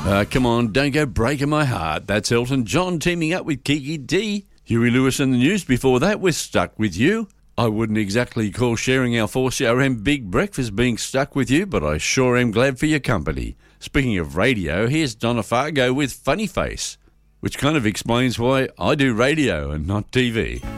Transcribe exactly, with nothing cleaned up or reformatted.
Uh, come on, don't go breaking my heart. That's Elton John teaming up with Kiki D. Huey Lewis and the News before that was Stuck With You. I wouldn't exactly call sharing our four C R M Big Breakfast being stuck with you, but I sure am glad for your company. Speaking of radio, here's Donna Fargo with Funny Face, which kind of explains why I do radio and not T V.